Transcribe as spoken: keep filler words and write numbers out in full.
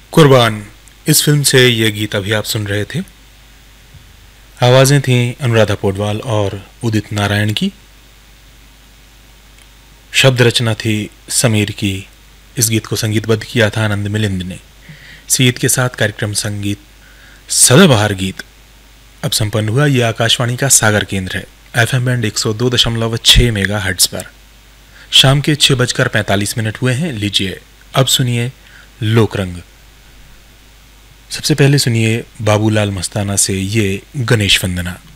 कुर्बान, इस फिल्म से यह गीत अभी आप सुन रहे थे। आवाजें थीं अनुराधा पौडवाल और उदित नारायण की। शब्द रचना थी समीर की। इस गीत को संगीतबद्ध किया था आनंद मिलिंद ने। इस गीत के साथ कार्यक्रम संगीत सदाबहार गीत अब संपन्न हुआ। यह आकाशवाणी का सागर केंद्र है, एफएम बैंड एक सौ दो दशमलव छह मेगा हर्ट्ज पर। शाम के छह बजकर पैंतालीस मिनट हुए हैं। लीजिए अब सुनिए लोकरंग। सबसे पहले सुनिए बाबूलाल मस्ताना से ये गणेश वंदना।